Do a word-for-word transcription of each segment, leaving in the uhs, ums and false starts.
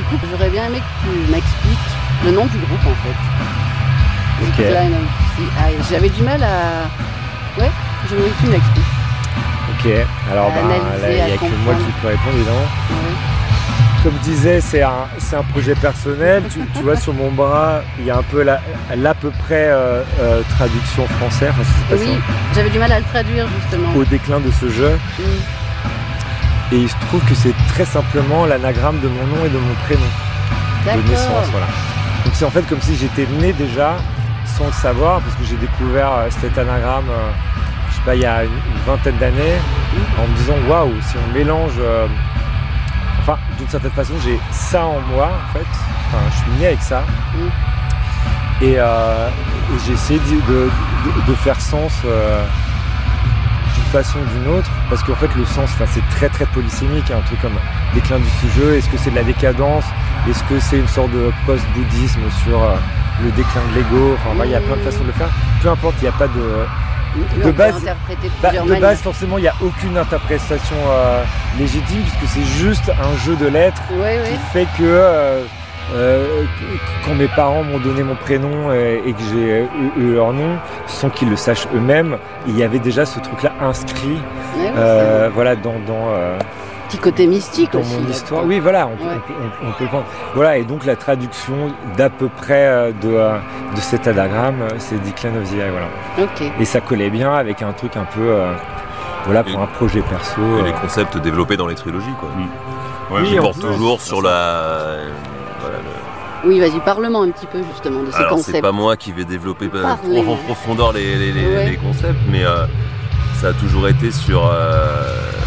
coup, j'aurais bien aimé que tu m'expliques le nom du groupe, en fait. Ok. Decline of the Eye. J'avais du mal à... Ouais, je voulais que tu m'expliques. Ok, alors À ben, analyser, là, il n'y à a que moi comprendre. qui peux répondre évidemment. Ouais. Comme je disais, c'est un, c'est un projet personnel. Tu, tu vois, sur mon bras, il y a un peu la- l'à peu près euh, euh, traduction française. Enfin, c'est pas Oui, j'avais du mal à le traduire, justement. ça. Au déclin de ce jeu. Mm. Et il se trouve que c'est très simplement l'anagramme de mon nom et de mon prénom de naissance. D'accord. Voilà. Donc c'est en fait comme si j'étais né déjà sans le savoir, parce que j'ai découvert euh, cet anagramme, euh, je sais pas, il y a une, une vingtaine d'années, en me disant waouh, si on mélange. euh, Enfin, d'une certaine façon, j'ai ça en moi, en fait. Enfin, je suis né avec ça. Mm. Et, euh, et j'ai essayé de, de- de- de faire sens euh, d'une façon ou d'une autre. Parce qu'en fait, le sens, enfin, c'est très très polysémique. Un truc comme déclin du sous-jeu. Est-ce que c'est de la décadence? Est-ce que c'est une sorte de post-bouddhisme sur euh, le déclin de l'ego? Enfin, voilà, il y a plein de façons de le faire. Peu importe, il n'y a pas de... Oui, De on base- peut interpréter de Bah, plusieurs de manières. base, forcément, il n'y a aucune interprétation euh, légitime, puisque c'est juste un jeu de lettres Oui, qui oui. fait que euh, euh, que- quand mes parents m'ont donné mon prénom et, et que j'ai eu, eu leur nom, sans qu'ils le sachent eux-mêmes, il y avait déjà ce truc-là inscrit Oui, oui, euh, voilà, dans, dans, euh, c'est un petit côté mystique dans aussi. mon là, histoire. quoi. Oui, voilà, on, peut- Ouais. on peut- on- on peut le prendre. Voilà, et donc la traduction d'à peu près euh, de, euh, de cet anagramme, euh, c'est Decline of the Eye, voilà. Ok. Et ça collait bien avec un truc un peu, euh, voilà, pour Et- un projet perso. Et euh, les concepts développés dans les trilogies, quoi. Ouais, Oui, Qui en portent plus, toujours c'est sur ça. la. Voilà, le- Oui, vas-y, parle-moi un petit peu justement de ces Alors, c'est concepts. pas moi qui vais développer pas- Parlez. en profondeur les, les- les- Ouais. les concepts, mais euh, ça a toujours été sur. euh,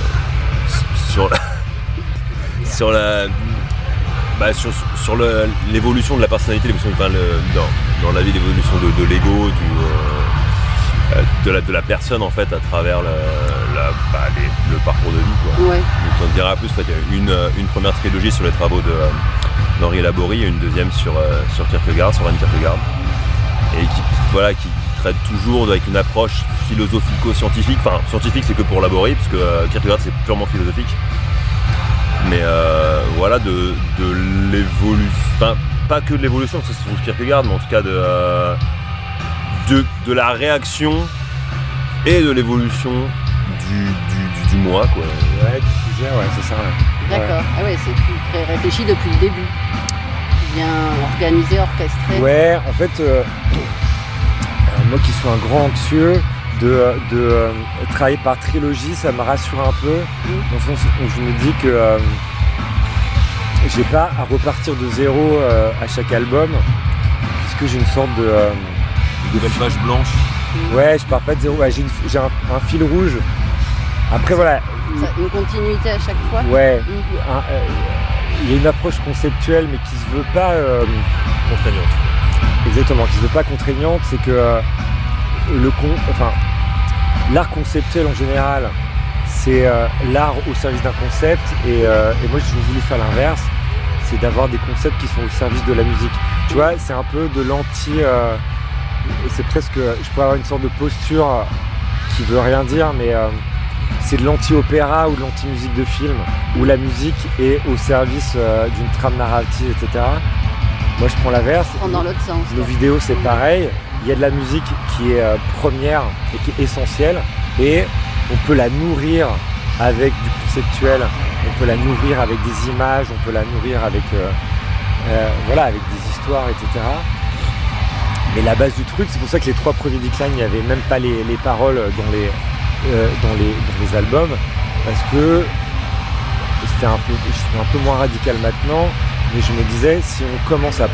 sur la. sur la. Bah, sur, sur le- l'évolution de la personnalité, l'évolution, enfin, le, dans, dans la vie, l'évolution de, de l'ego, du, euh, euh, de, la, de la personne en fait à travers le, la, bah, les- le parcours de vie, quoi. Ouais. Donc on dira plus, en fait, il y a une, une première trilogie sur les travaux de, euh, d'Henri Laborie et une deuxième sur, euh, sur Kierkegaard, sur Anne Kierkegaard. Et qui, voilà, qui traite toujours avec une approche philosophico-scientifique. Enfin, scientifique c'est que pour Laborie, parce que euh, Kierkegaard c'est purement philosophique. Mais euh, voilà, de, de l'évolution, enfin pas que de l'évolution, parce que c'est sur Kierkegaard, mais en tout cas de, euh, de, de la réaction et de l'évolution du, du, du, du moi, quoi. Ouais, du sujet, ouais, c'est ça. Ouais. D'accord. Ah ouais, c'est tout très réfléchi depuis le début. Tu viens organiser, orchestrer. Ouais, en fait, euh, euh, moi qui suis un grand anxieux, de, de euh, travailler par trilogie, ça me rassure un peu, dans le sens où je me dis que euh, j'ai pas à repartir de zéro euh, à chaque album, puisque j'ai une sorte de... euh, Une nouvelle page blanche. ouais, je pars pas de zéro, ouais, j'ai, une- j'ai un, un fil rouge. Après, voilà, Ça- une continuité à chaque fois. ouais, Mm. un- euh, il y a une approche conceptuelle, mais qui se veut pas... euh, Contraignante. Exactement, qui ne veut pas contraignante, c'est que euh, le con, enfin, l'art conceptuel en général, c'est euh, l'art au service d'un concept, et, euh, et moi j'ai voulu faire l'inverse, c'est d'avoir des concepts qui sont au service de la musique. Tu vois, c'est un peu de l'anti, euh, c'est presque, je pourrais avoir une sorte de posture qui veut rien dire, mais euh, c'est de l'anti-opéra ou de l'anti-musique de film, où la musique est au service euh, d'une trame narrative, et cetera. Moi je prends l'inverse. Prendre dans l'autre sens. Nos quoi. vidéos c'est pareil, il y a de la musique qui est euh, première et qui est essentielle, et on peut la nourrir avec du conceptuel, on peut la nourrir avec des images, on peut la nourrir avec, euh, euh, voilà, avec des histoires, et cetera. Mais la base du truc, c'est pour ça que les trois premiers Decline, il n'y avait même pas les, les paroles dans les, euh, dans, les, dans les albums, parce que c'était un peu, je suis un peu moins radical maintenant, mais je me disais, si on commence à